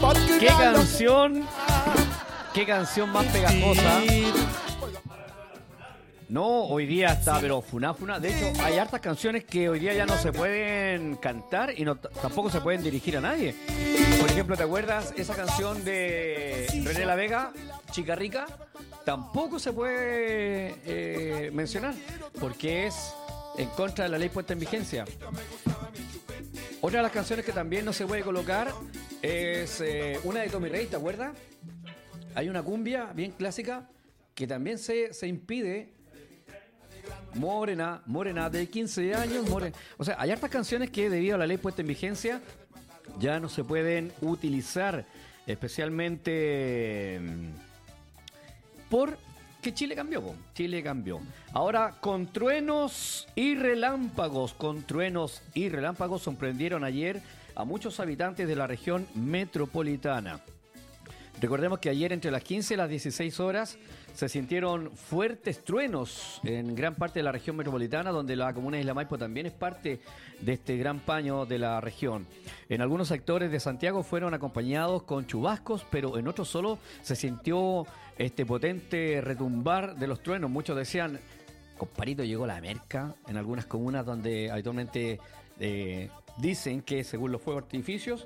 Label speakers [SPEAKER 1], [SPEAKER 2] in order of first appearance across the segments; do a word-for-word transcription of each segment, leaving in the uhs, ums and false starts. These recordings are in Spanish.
[SPEAKER 1] ¿Qué canción? ¿Qué canción más pegajosa? No, hoy día está, pero funáfuna. De hecho, hay hartas canciones que hoy día ya no se pueden cantar y no, tampoco se pueden dirigir a nadie. Por ejemplo, ¿te acuerdas esa canción de René La Vega, Chica Rica? Tampoco se puede eh, mencionar porque es en contra de la ley puesta en vigencia. Otra de las canciones que también no se puede colocar es eh, una de Tommy Rey, ¿te acuerdas? Hay una cumbia bien clásica que también se, se impide. Morena, morena de quince años, morena. O sea, hay hartas canciones que debido a la ley puesta en vigencia ya no se pueden utilizar, especialmente porque Chile cambió, po. Chile cambió. Ahora, con truenos y relámpagos, con truenos y relámpagos sorprendieron ayer a muchos habitantes de la región metropolitana. Recordemos que ayer entre las quince y las dieciséis horas se sintieron fuertes truenos en gran parte de la región metropolitana, donde la comuna de Isla Maipo también es parte de este gran paño de la región. En algunos sectores de Santiago fueron acompañados con chubascos, pero en otros solo se sintió este potente retumbar de los truenos. Muchos decían, comparito, llegó la merca, en algunas comunas donde habitualmente eh, dicen que según los fuegos artificios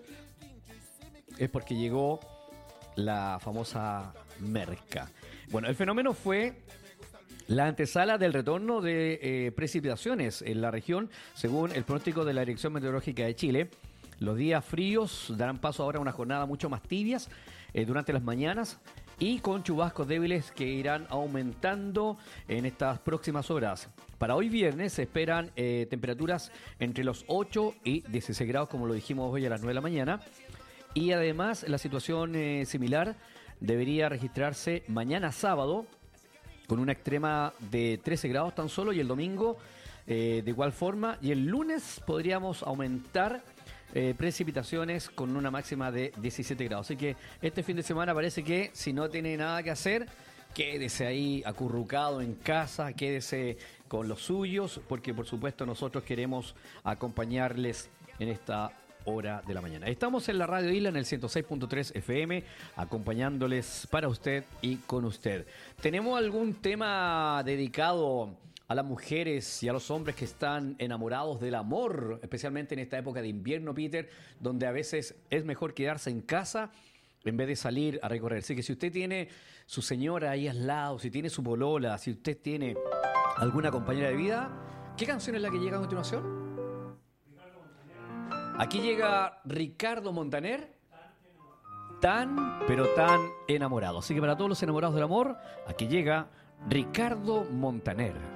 [SPEAKER 1] es porque llegó la famosa merca. Bueno, el fenómeno fue la antesala del retorno de eh, precipitaciones en la región, según el pronóstico de la Dirección Meteorológica de Chile. Los días fríos darán paso ahora a una jornada mucho más tibias eh, durante las mañanas y con chubascos débiles que irán aumentando en estas próximas horas. Para hoy viernes se esperan eh, temperaturas entre los ocho y dieciséis grados, como lo dijimos hoy a las nueve de la mañana. Y además la situación eh, similar debería registrarse mañana sábado con una extrema de trece grados tan solo y el domingo eh, de igual forma. Y el lunes podríamos aumentar eh, precipitaciones con una máxima de diecisiete grados. Así que este fin de semana parece que si no tiene nada que hacer, quédese ahí acurrucado en casa, quédese con los suyos, porque por supuesto nosotros queremos acompañarles en esta hora de la mañana. Estamos en la Radio Isla en el ciento seis punto tres F M, acompañándoles para usted y con usted. ¿Tenemos algún tema dedicado a las mujeres y a los hombres que están enamorados del amor, especialmente en esta época de invierno, Peter, donde a veces es mejor quedarse en casa en vez de salir a recorrer? Así que si usted tiene su señora ahí al lado, si tiene su polola, si usted tiene alguna compañera de vida, ¿qué canción es la que llega a continuación? Aquí llega Ricardo Montaner, tan, pero tan enamorado. Así que para todos los enamorados del amor, aquí llega Ricardo Montaner.